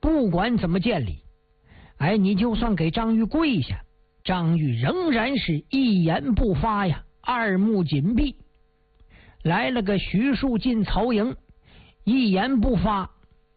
不管怎么见礼，你就算给张玉跪下，张玉仍然是一言不发呀，二目紧闭。来了个徐庶进曹营，一言不发。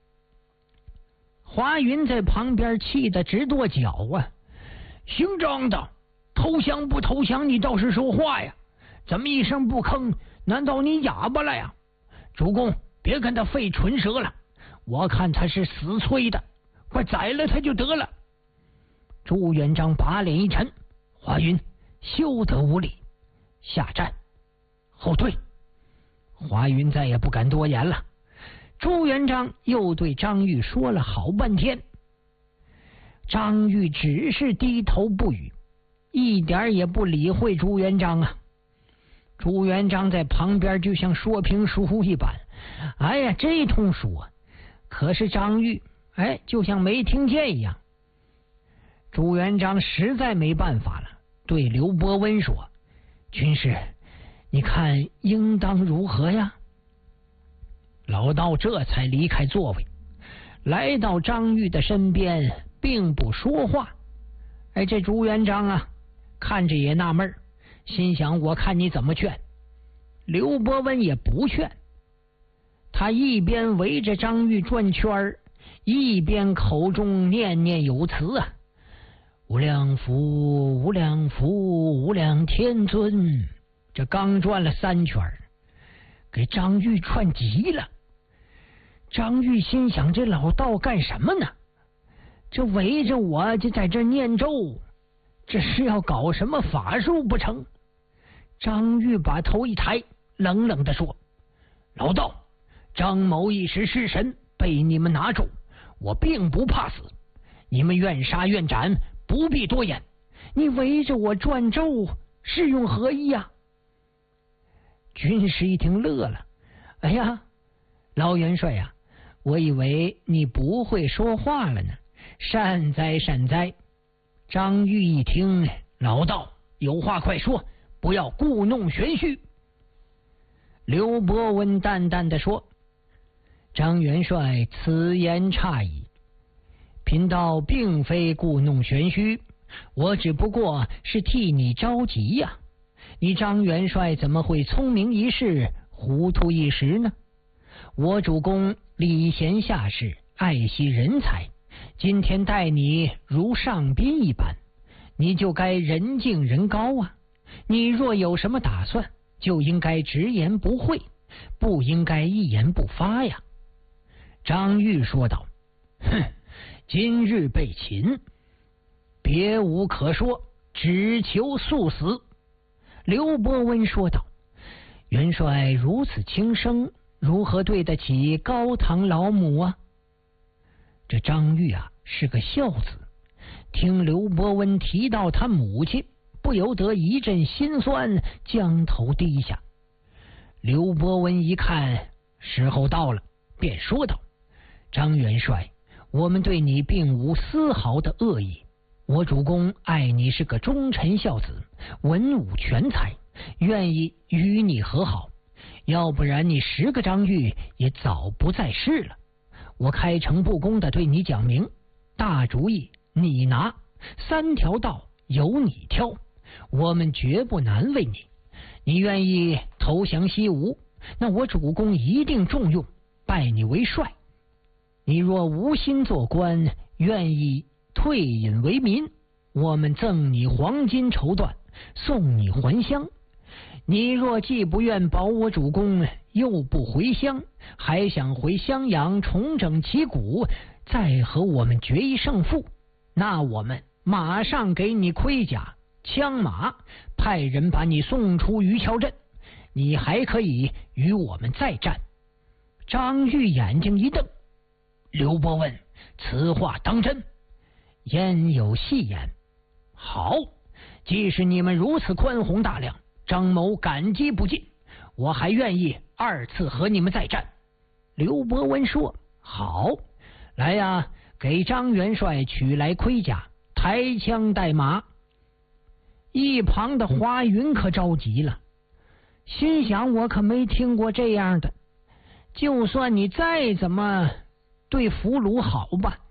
华云在旁边气得直跺脚啊！姓张的，投降不投降你倒是说话呀，怎么一声不吭？难道你哑巴了呀？主公别跟他费唇舌了，我看他是死催的，快宰了他就得了。朱元璋把脸一沉，华云休得无礼，下战，后退。华云再也不敢多言了。朱元璋又对张玉说了好半天，张玉只是低头不语，一点也不理会朱元璋啊。朱元璋在旁边就像说评书一般，这通说，可是张玉就像没听见一样。朱元璋实在没办法了，对刘伯温说：“军师，你看应当如何呀？”老道这才离开座位，来到张玉的身边，并不说话。这朱元璋啊，看着也纳闷，心想：我看你怎么劝？刘伯温也不劝，他一边围着张玉转圈，一边口中念念有词啊：“无量福，无量福，无量天尊。”这刚转了3圈，给张玉串急了。张玉心想：这老道干什么呢？这围着我就在这念咒，这是要搞什么法术不成？张玉把头一抬，冷冷地说：“老道，张某一时失神，被你们拿住，我并不怕死，你们愿杀愿斩，不必多言。你围着我转咒，是用何意呀？”军师一听乐了：“哎呀，老元帅呀，我以为你不会说话了呢，善哉善哉。”张玉一听：“老道有话快说，不要故弄玄虚。”刘伯温淡淡的说：“张元帅此言差矣，贫道并非故弄玄虚，我只不过是替你着急呀。你张元帅怎么会聪明一世，糊涂一时呢？我主公礼贤下士，爱惜人才，今天待你如上宾一般，你就该人敬人高啊。你若有什么打算，就应该直言不讳，不应该一言不发呀。”张玉说道：“哼，今日被擒，别无可说，只求速死。”刘伯温说道：“元帅如此轻声，如何对得起高堂老母啊？”这张玉啊是个孝子，听刘伯温提到他母亲，不由得一阵心酸，将头低下。刘伯温一看时候到了，便说道：“张元帅，我们对你并无丝毫的恶意，我主公爱你是个忠臣孝子，文武全才，愿意与你和好，要不然你10个张玉也早不在世了。我开诚布公的对你讲明，大主意你拿，3条道由你挑，我们绝不难为你。你愿意投降西吴，那我主公一定重用，拜你为帅。你若无心做官，愿意退隐为民，我们赠你黄金绸缎，送你还乡。你若既不愿保我主公，又不回乡，还想回襄阳重整旗鼓，再和我们决一胜负，那我们马上给你盔甲枪马，派人把你送出渔樵镇，你还可以与我们再战。”张玉眼睛一瞪：“刘伯温，此话当真？”“焉有戏言。”“好，即使你们如此宽宏大量，张某感激不尽，我还愿意2次和你们再战。”刘伯温说：“好，来呀，给张元帅取来盔甲，抬枪带马。”一旁的华云可着急了，心想：我可没听过这样的，就算你再怎么对俘虏好吧，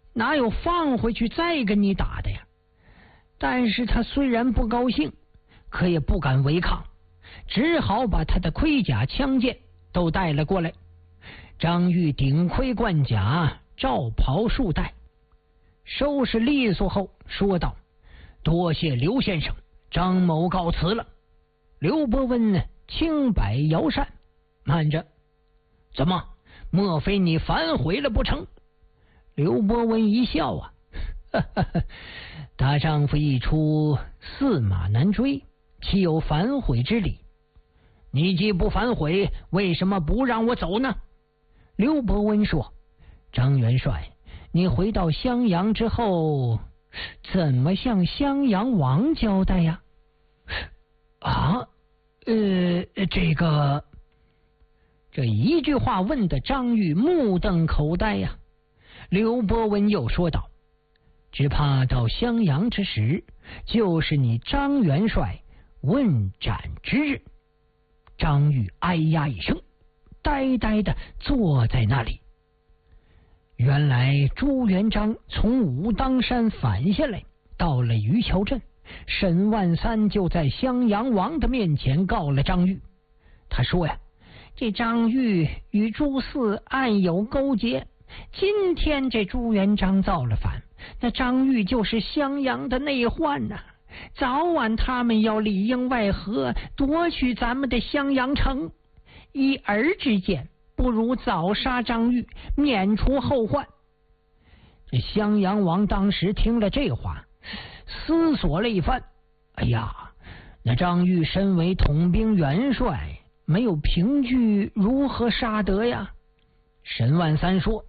哪有放回去再跟你打的呀？但是他虽然不高兴，可也不敢违抗，只好把他的盔甲枪剑都带了过来。张玉顶盔贯甲，罩袍束带，收拾利索后说道：多谢刘先生，张某告辞了。刘伯温轻摆摇扇，慢着，怎么？莫非你反悔了不成？刘伯温一笑啊，大丈夫一出，驷马难追，岂有反悔之理？你既不反悔，为什么不让我走呢？刘伯温说：张元帅，你回到襄阳之后，怎么向襄阳王交代呀？这一句话问的张玉目瞪口呆呀。刘伯温又说道：只怕到襄阳之时，就是你张元帅问斩之日。张玉哎呀一声，呆呆的坐在那里。原来朱元璋从武当山返下来，到了渔桥镇，沈万三就在襄阳王的面前告了张玉。他说呀，这张玉与朱四暗有勾结，今天这朱元璋造了反，那张玉就是襄阳的内患呐，早晚他们要里应外合，夺取咱们的襄阳城。一儿之见，不如早杀张玉，免除后患。这襄阳王当时听了这话，思索了一番，哎呀，那张玉身为统兵元帅，没有凭据如何杀得呀？沈万三说：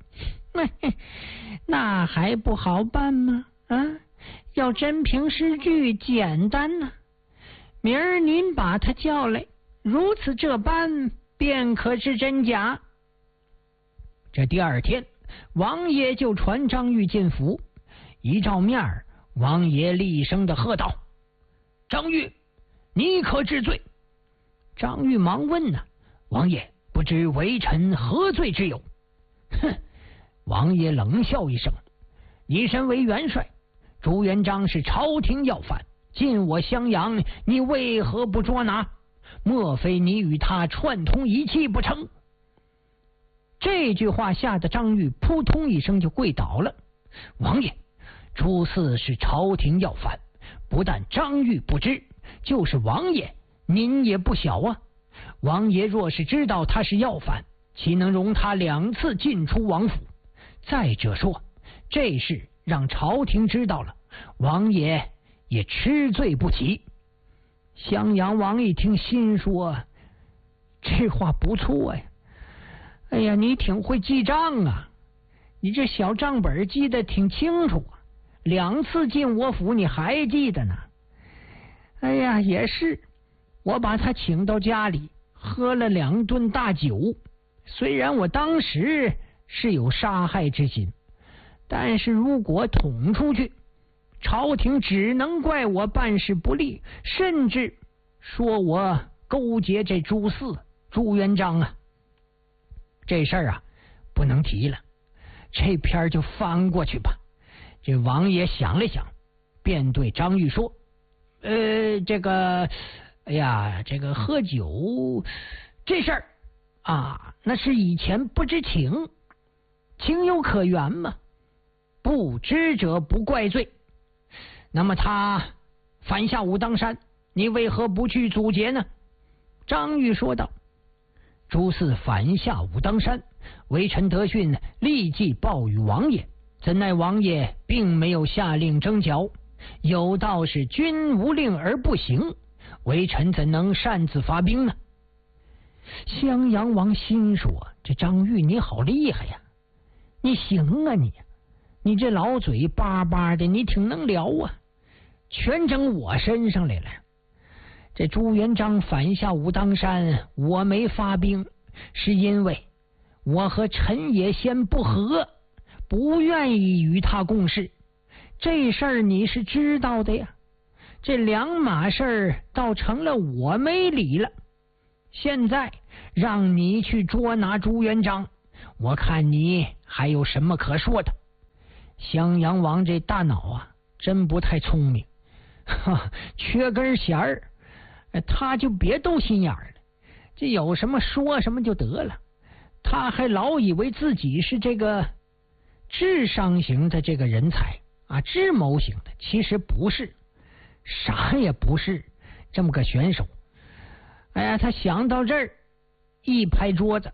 那还不好办吗？要真凭实据简单呢。明儿您把他叫来，如此这般，便可知真假。这第二天，王爷就传张玉进府，一照面，王爷厉声的喝道：张玉，你可治罪？张玉忙问呢：王爷，不知微臣何罪之有？哼！王爷冷笑一声：你身为元帅，朱元璋是朝廷要犯，进我襄阳，你为何不捉拿？莫非你与他串通一气不成？这句话吓得张玉扑通一声就跪倒了。王爷，朱四是朝廷要犯，不但张玉不知，就是王爷您也不晓啊。王爷若是知道他是要犯，岂能容他2次进出王府？再者说，这事让朝廷知道了，王爷也吃罪不起。襄阳王一听，心说：这话不错呀，哎呀，你挺会记账啊，你这小账本记得挺清楚啊，2次进我府你还记得呢？哎呀，也是，我把他请到家里，喝了2顿大酒，虽然我当时是有杀害之心，但是如果捅出去，朝廷只能怪我办事不力，甚至说我勾结这朱四、朱元璋啊。这事儿啊，不能提了，这篇就翻过去吧。这王爷想了想，便对张玉说：这个喝酒这事儿啊，那是以前不知情，情有可原嘛，不知者不怪罪。那么他反下武当山，你为何不去阻截呢？张玉说道：朱四反下武当山，微臣得讯，立即报与王爷，怎奈王爷并没有下令征剿，有道是君无令而不行，微臣怎能擅自发兵呢？襄阳王心说：这张玉你好厉害呀，你行啊你这老嘴巴巴的，你挺能聊啊，全整我身上来了。这朱元璋反下武当山，我没发兵，是因为我和陈野先不和，不愿意与他共事。这事儿你是知道的呀，这2码事儿倒成了我没理了。现在让你去捉拿朱元璋，我看你还有什么可说的？ 襄阳王这大脑啊，真不太聪明，缺根弦儿，他就别斗心眼儿了，这有什么说什么就得了。他还老以为自己是这个智商型的这个人才啊，智谋型的，其实不是，啥也不是，这么个选手。哎呀，他想到这儿，一拍桌子，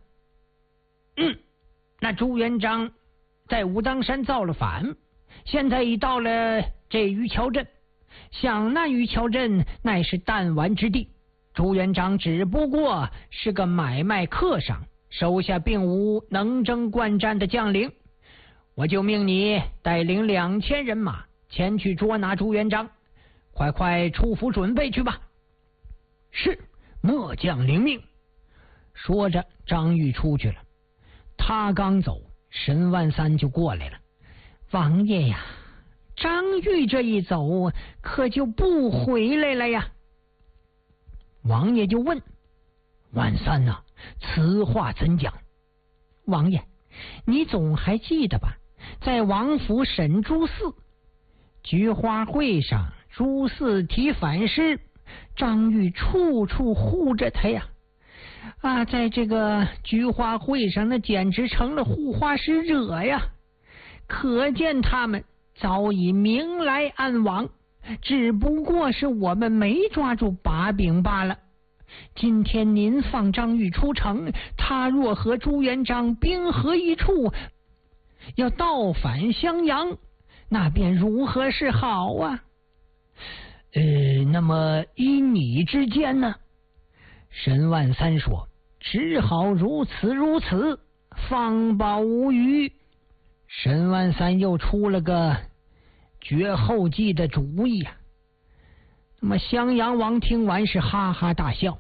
那朱元璋在武当山造了反，现在已到了这余桥镇，想那余桥镇乃是弹丸之地，朱元璋只不过是个买卖客商，手下并无能征惯战的将领，我就命你带领2000人马前去捉拿朱元璋，快出府准备去吧。是，末将领命。说着，张玉出去了。他刚走，沈万三就过来了。王爷呀，张玉这一走，可就不回来了呀。王爷就问：万三呐，此话怎讲？王爷，你总还记得吧？在王府审朱四，菊花会上朱四提反诗，张玉处处护着他呀。啊，在这个菊花会上，那简直成了护花使者呀！可见他们早已明来暗往，只不过是我们没抓住把柄罢了。今天您放张玉出城，他若和朱元璋兵合一处，要倒反襄阳，那便如何是好啊？那么依你之见呢？沈万三说：只好如此，方保无虞。沈万三又出了个绝后计的主意啊。那么襄阳王听完是哈哈大笑，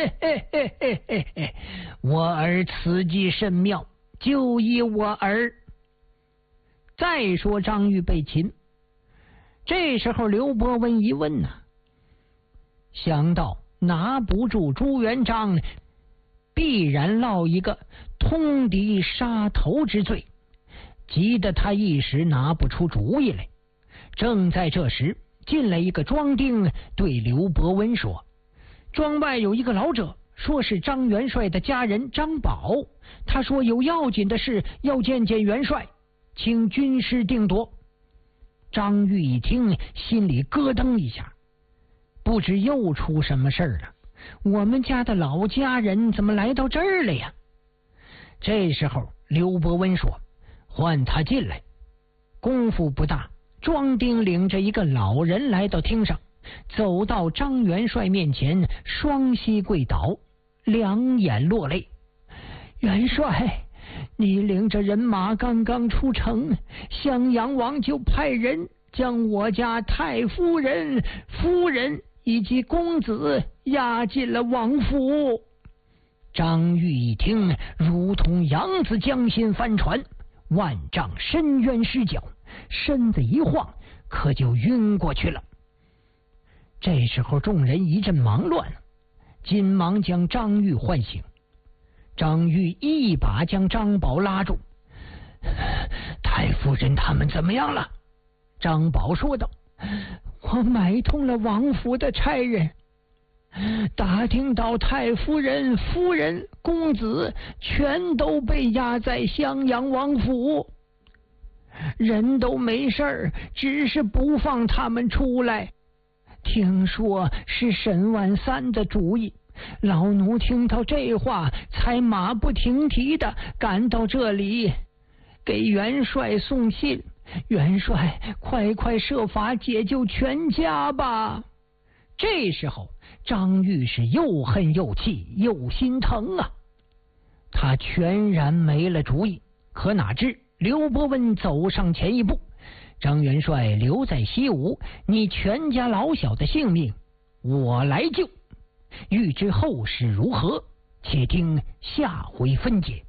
我儿此计甚妙，就依我儿。再说张玉被擒，这时候刘伯温一问呢，想到拿不住朱元璋，必然落一个通敌杀头之罪，急得他一时拿不出主意来。正在这时，进来一个庄丁，对刘伯温说：庄外有一个老者，说是张元帅的家人张宝，他说有要紧的事要见元帅，请军师定夺。张玉一听，心里咯噔一下，不知又出什么事儿了。我们家的老家人怎么来到这儿了呀？这时候刘伯温说：唤他进来。功夫不大，庄丁领着一个老人来到厅上，走到张元帅面前，双膝跪倒，两眼落泪。元帅，你领着人马刚刚出城，襄阳王就派人将我家太夫人、夫人以及公子押进了王府。张玉一听，如同扬子江心翻船，万丈深渊失脚，身子一晃，可就晕过去了。这时候众人一阵忙乱，紧忙将张玉唤醒。张玉一把将张宝拉住：太夫人他们怎么样了？张宝说道：我买通了王府的差人，打听到太夫人、夫人、公子全都被押在襄阳王府，人都没事儿，只是不放他们出来。听说是沈万三的主意，老奴听到这话，才马不停蹄的赶到这里，给元帅送信。元帅，快设法解救全家吧！这时候张玉是又恨又气又心疼啊，他全然没了主意。可哪知刘伯温走上前一步：张元帅留在西吴，你全家老小的性命我来救。欲知后事如何，且听下回分解。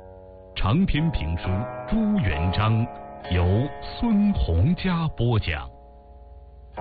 长篇评书《朱元璋》由孙洪嘉播讲。